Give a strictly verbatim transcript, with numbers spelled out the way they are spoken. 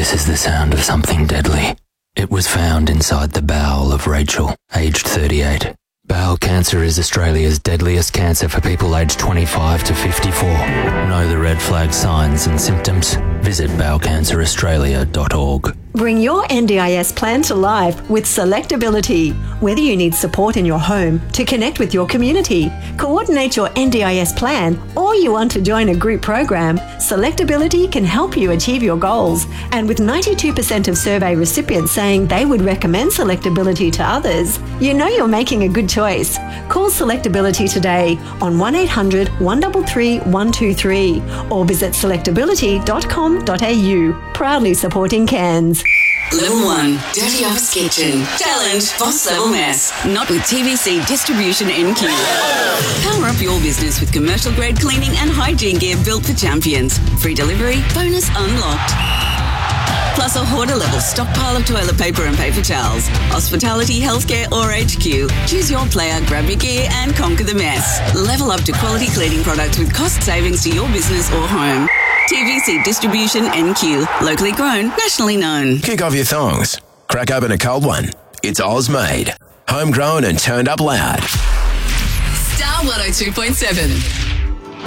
This is the sound of something deadly. It was found inside the bowel of Rachel, aged thirty-eight. Bowel cancer is Australia's deadliest cancer for people aged twenty-five to fifty-four. Know the red flag signs and symptoms? Visit bowel cancer australia dot org. Bring your N D I S plan to life with Selectability. Whether you need support in your home, to connect with your community, coordinate your N D I S plan, or you want to join a group program, Selectability can help you achieve your goals. And with ninety-two percent of survey recipients saying they would recommend Selectability to others, you know you're making a good choice. Call Selectability today on one eight hundred, one three three, one two three or visit selectability dot com dot a u. Proudly supporting Cairns. Level one, Dirty Ops Kitchen. Challenge Boss Level Mess. Not with T V C Distribution N Q. Power up your business with commercial grade cleaning and hygiene gear built for champions. Free delivery, bonus unlocked. Plus a hoarder level stockpile of toilet paper and paper towels. Hospitality, healthcare or H Q. Choose your player, grab your gear and conquer the mess. Level up to quality cleaning products with cost savings to your business or home. T V C Distribution N Q. Locally grown, nationally known. Kick off your thongs. Crack open a cold one. It's Oz made. Homegrown and turned up loud. Star one oh two point seven.